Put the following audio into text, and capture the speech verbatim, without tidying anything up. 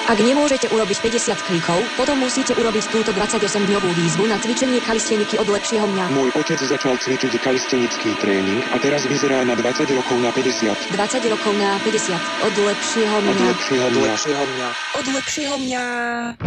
Ak nemôžete urobiť päťdesiat klikov, potom musíte urobiť túto dvadsaťosemdňovú výzvu na cvičenie kalisteniky od lepšieho mňa. Môj otec začal cvičiť kalistenický tréning a teraz vyzerá na dvadsať rokov na päťdesiat. dvadsať rokov na päťdesiat. Od lepšieho mňa. Od lepšieho mňa. Od lepšieho mňa. Od lepšieho mňa.